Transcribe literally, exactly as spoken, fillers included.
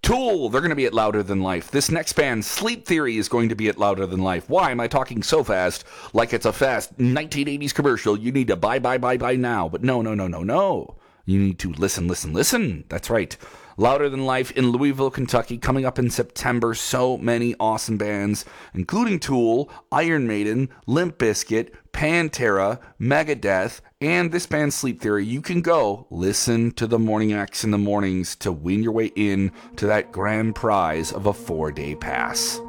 Tool, they're going to be at Louder Than Life. This next band, Sleep Theory, is going to be at Louder Than Life. Why am I talking so fast? Like it's a fast nineteen eighties commercial. You need to buy, buy, buy, buy now. But no, no, no, no, no. You need to listen, listen, listen. That's right. Louder Than Life in Louisville, Kentucky, coming up in September. So many awesome bands, including Tool, Iron Maiden, Limp Bizkit, Pantera, Megadeth, and this band Sleep Theory. You can go listen to the Morning Acts in the mornings to win your way in to that grand prize of a four-day pass.